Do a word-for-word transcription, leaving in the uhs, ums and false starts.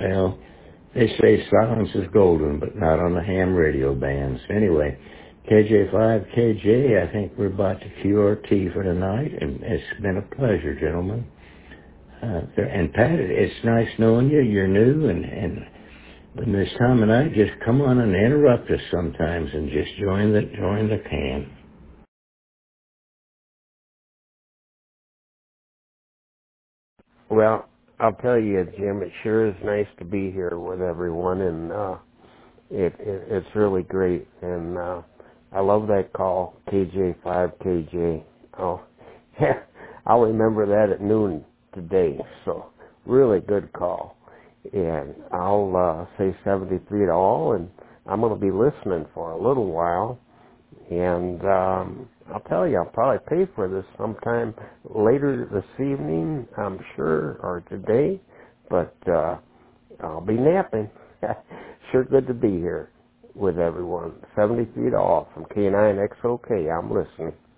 Well, they say silence is golden, but not on the ham radio bands. Anyway, K J five K J, I think we're about to cue our tea for tonight, and it's been a pleasure, gentlemen. Uh, and Pat, it's nice knowing you. You're new, and, and when this time of night, just come on and interrupt us sometimes and just join the, join the can. Well, I'll tell you, Jim, it sure is nice to be here with everyone, and uh, it, it it's really great. And uh, I love that call, K J five K J. Oh, I'll remember that at noon today. So, really good call. And I'll uh, say seventy-three to all, and I'm going to be listening for a little while. And um, I'll tell you, I'll probably pay for this sometime later this evening, I'm sure, or today. But uh, I'll be napping. Sure good to be here with everyone. seventy feet off from K nine X O K. I'm listening.